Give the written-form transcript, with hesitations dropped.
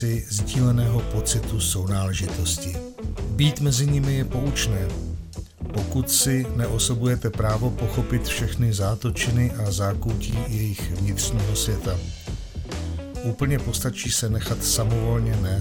sdíleného pocitu sounáležitosti. Být mezi nimi je poučné, pokud si neosobujete právo pochopit všechny zátočiny a zákoutí jejich vnitřního světa. Úplně postačí se nechat samovolně nést